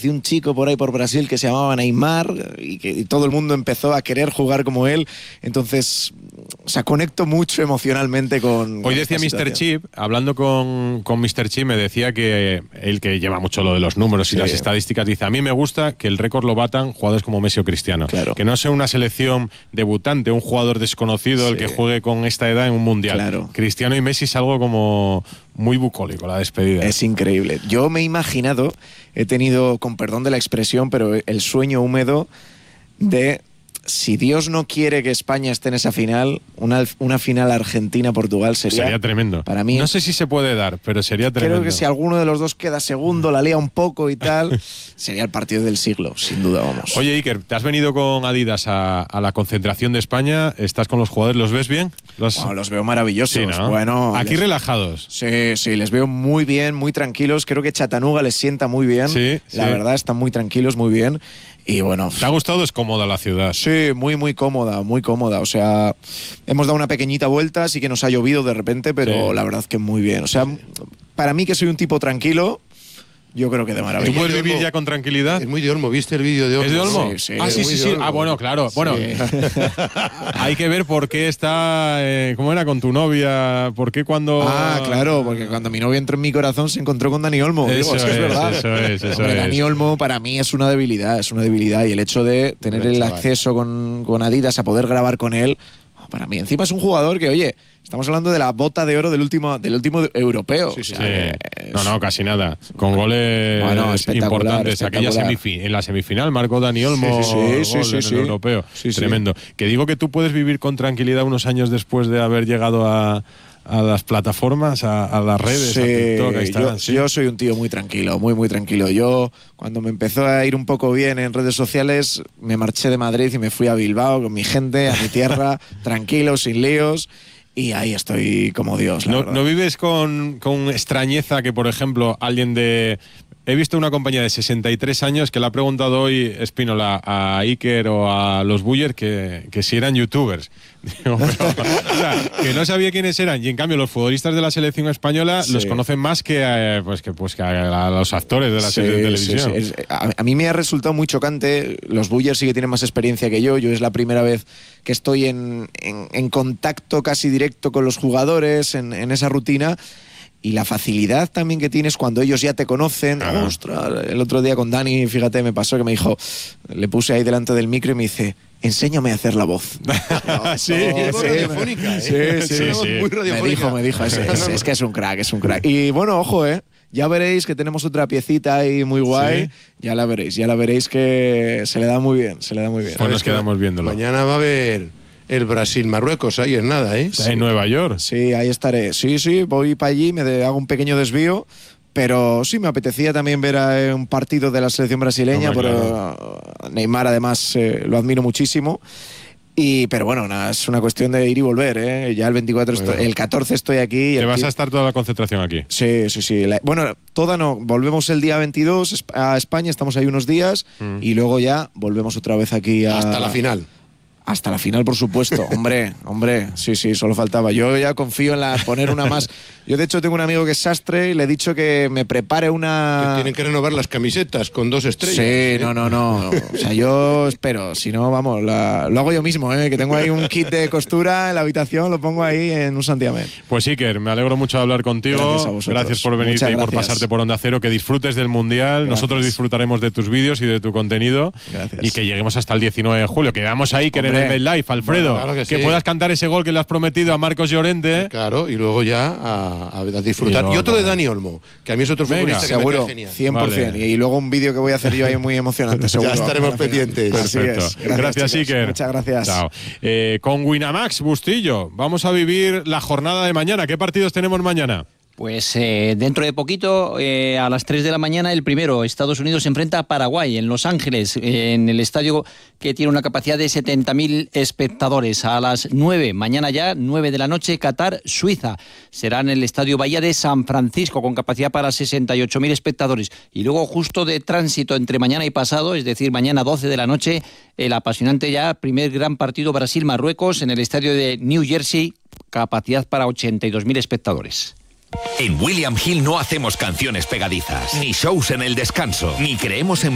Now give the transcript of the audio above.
apareció un chico por ahí por Brasil que se llamaba Neymar y todo el mundo empezó a querer jugar como él. Entonces, o sea, conecto mucho emocionalmente con... Hoy decía Mr. Chip, hablando con Mr. Chip, me decía que él, que lleva mucho lo de los números y las estadísticas, dice, a mí me gusta que el récord lo batan jugadores como Messi o Cristiano. Claro. Que no sea una selección debutante, un jugador desconocido el que juegue con esta edad en un mundial. Claro. Cristiano y Messi es algo como muy bucólico, la despedida. Es increíble. Yo me he imaginado, he tenido, con perdón de la expresión, pero el sueño húmedo de... Si Dios no quiere que España esté en esa final, una final Argentina-Portugal sería tremendo. Para mí, no sé si se puede dar, pero sería tremendo. Creo que si alguno de los dos queda segundo, la lía un poco y tal, sería el partido del siglo, sin duda, vamos. Oye, Iker, te has venido con Adidas a la concentración de España. ¿Estás con los jugadores? ¿Los ves bien? Los veo maravillosos. Sí, ¿no? Bueno, aquí relajados. Sí, les veo muy bien, muy tranquilos. Creo que Chattanooga les sienta muy bien. Sí, la verdad, están muy tranquilos, muy bien. Y bueno, ¿te ha gustado? Es cómoda la ciudad. Sí, muy cómoda, muy cómoda. O sea, hemos dado una pequeñita vuelta, sí que nos ha llovido de repente, pero la verdad es que muy bien. O sea, para mí que soy un tipo tranquilo, yo creo que de maravilla. ¿Tú puedes vivir ya con tranquilidad? Es muy de Olmo, ¿viste el vídeo de Olmo? ¿Es de Olmo? Sí. Sí. Ah, bueno, claro. Bueno, hay que ver por qué está... ¿cómo era? Con tu novia. ¿Por qué cuando...? Ah, claro, porque cuando mi novia entró en mi corazón se encontró con Dani Olmo. Eso es verdad. Eso Hombre, es. Dani Olmo para mí es una debilidad. Y el hecho de tener el acceso con Adidas a poder grabar con él, para mí encima es un jugador que, oye... Estamos hablando de la bota de oro del último europeo. Sí. No, casi nada. Con goles importantes. Aquella en la semifinal marcó Dani Olmo en el europeo. Tremendo. Que digo que tú puedes vivir con tranquilidad unos años después de haber llegado a las plataformas, a las redes, a TikTok, a Instagram. Yo soy un tío muy tranquilo, muy tranquilo. Yo, cuando me empezó a ir un poco bien en redes sociales, me marché de Madrid y me fui a Bilbao con mi gente, a mi tierra, tranquilo, sin líos. Y ahí estoy como Dios, la verdad. ¿No vives con extrañeza que, por ejemplo, alguien de... He visto una compañía de 63 años que le ha preguntado hoy Espínola a Iker o a los Buller que si eran youtubers. Digo, o sea, que no sabía quiénes eran. Y en cambio los futbolistas de la selección española los conocen más que a los actores de la serie de televisión. Sí. A mí me ha resultado muy chocante. Los Buller sí que tienen más experiencia que yo. Yo es la primera vez que estoy en contacto casi directo con los jugadores, en esa rutina. Y la facilidad también que tienes cuando ellos ya te conocen. Claro. Ostras, el otro día con Dani, fíjate, me pasó que me dijo, le puse ahí delante del micro y me dice, enséñame a hacer la voz. Sí, radiofónica, sí. Muy radiofónica. Me dijo, es que es un crack. Y bueno, ojo, ya veréis que tenemos otra piecita ahí muy guay. Sí. Ya la veréis que se le da muy bien. Pues nos quedamos viéndolo. Mañana va a haber el Brasil-Marruecos, ahí es nada, ¿eh? Sí. En Nueva York. Sí, ahí estaré. Sí, voy para allí, hago un pequeño desvío, pero sí me apetecía también ver un partido de la selección brasileña, pero Neymar además lo admiro muchísimo. Pero bueno, es una cuestión de ir y volver, Ya el 24, el 14 estoy aquí. ¿Te vas a estar toda la concentración aquí? Sí. Bueno, toda no. Volvemos el día 22 a España, estamos ahí unos días y luego ya volvemos otra vez aquí hasta la final. Hasta la final, por supuesto. Hombre. Sí, solo faltaba. Yo ya confío en poner una más. Yo, de hecho, tengo un amigo que es sastre y le he dicho que me prepare una... Que tienen que renovar las camisetas con 2 estrellas. Sí, no. O sea, yo espero. Si no, vamos, lo hago yo mismo, que tengo ahí un kit de costura en la habitación, lo pongo ahí en un santiamén. Pues Iker, me alegro mucho de hablar contigo. Gracias por venirte y por pasarte por Onda Cero. Que disfrutes del Mundial. Gracias. Nosotros disfrutaremos de tus vídeos y de tu contenido. Gracias. Y que lleguemos hasta el 19 de julio. Quedamos ahí, que en el live, Alfredo. Bueno, claro que puedas cantar ese gol que le has prometido a Marcos Llorente. Claro, y luego ya a disfrutar. Y otro de Dani Olmo, que a mí es otro futbolista que seguro, me cae genial. 100%. Vale. Y luego un vídeo que voy a hacer yo ahí muy emocionante, seguro. Ya estaremos pendientes. Perfecto. Gracias, Iker. Muchas gracias. Chao. Con Winamax, Bustillo, vamos a vivir la jornada de mañana. ¿Qué partidos tenemos mañana? Pues dentro de poquito, a las 3 de la mañana, el primero, Estados Unidos se enfrenta a Paraguay, en Los Ángeles, en el estadio que tiene una capacidad de 70.000 espectadores. A las 9, mañana ya, 9 de la noche, Qatar, Suiza. Será en el estadio Bahía de San Francisco, con capacidad para 68.000 espectadores. Y luego, justo de tránsito entre mañana y pasado, es decir, mañana 12 de la noche, el apasionante ya primer gran partido Brasil-Marruecos en el estadio de New Jersey, capacidad para 82.000 espectadores. En William Hill no hacemos canciones pegadizas, ni shows en el descanso, ni creemos en